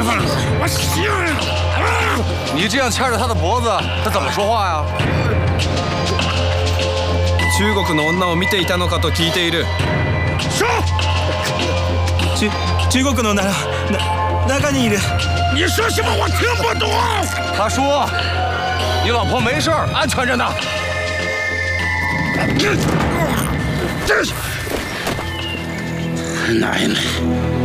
方，我信了。 你这样牵着他的脖子，他怎么说话呀？ 中国の女を見ていたのかと聞いている。 说， 中国の中にいる。 你说什么？我听不懂。 他说，你老婆没事儿，安全着呢。 奶奶。